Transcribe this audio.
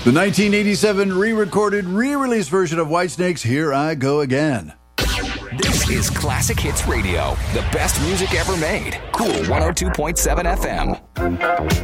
The 1987 re-recorded, re-release version of Whitesnake's Here I Go Again. This is Classic Hits Radio, the best music ever made. Cool 102.7 FM.